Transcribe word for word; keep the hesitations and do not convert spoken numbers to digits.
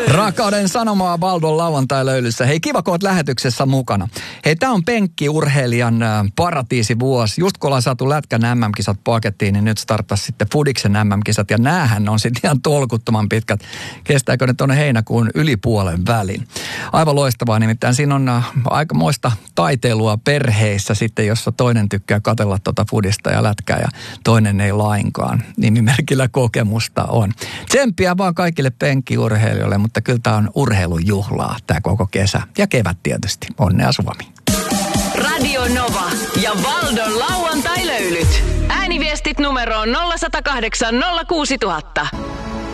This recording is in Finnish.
Rakkauden sanomaa Valdon lauantai-löylyssä. Hei, kiva kun oot lähetyksessä mukana. Hei, tää on penkkiurheilijan äh, paratiisivuosi. Just kun ollaan saatu Lätkän äm äm-kisat pakettiin, niin nyt starttas sitten Fudiksen äm äm-kisat. Ja näähän on sitten ihan tolkuttoman pitkät. Kestääkö ne tuonne heinäkuun yli puolen väliin? Aivan loistavaa, nimittäin siinä on äh, aikamoista taiteilua perheissä sitten, jossa toinen tykkää katsella tuota Fudista ja Lätkää ja toinen ei lainkaan. Nimimerkillä kokemusta on. Tsemppiä vaan kaikille penkkiurheilijoille, mutta kyllä tämä on urheilujuhlaa tämä koko kesä. Ja kevät tietysti. Onnea Suomi. Radio Nova ja Valdon lauantai-löylyt. Ääniviestit numeroon nolla yksi nolla kahdeksan nolla kuusi nolla nolla nolla.